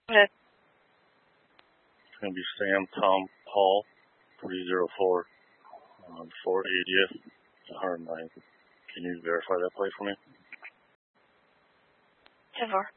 ahead. It's going to be Sam Tom Paul 304 on 480th 109th. Can you verify that plate for me? 10-4.